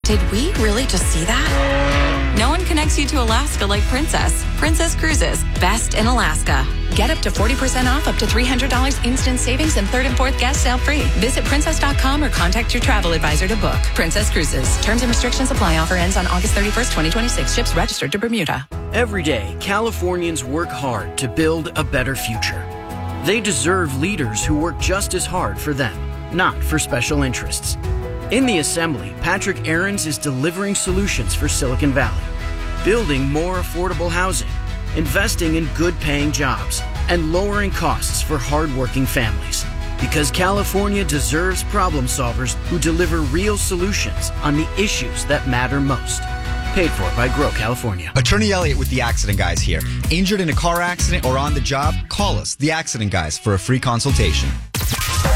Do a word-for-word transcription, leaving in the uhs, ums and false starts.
Did we really just see that? No one connects you to Alaska like Princess. Princess Cruises, best in Alaska. Get up to forty percent off, up to three hundred dollars instant savings, and third and fourth guest sale free. Visit princess dot com or contact your travel advisor to book. Princess Cruises. Terms and restrictions apply. Offer ends on August thirty-first, twenty twenty-six. Ships registered to Bermuda. Every day, Californians work hard to build a better future. They deserve leaders who work just as hard for them, not for special interests. In the Assembly, Patrick Ahrens is delivering solutions for Silicon Valley, building more affordable housing, investing in good-paying jobs, and lowering costs for hardworking families. Because California deserves problem solvers who deliver real solutions on the issues that matter most. Paid for by Grow California. Attorney Elliott with the Accident Guys here. Injured in a car accident or on the job? Call us, the Accident Guys, for a free consultation.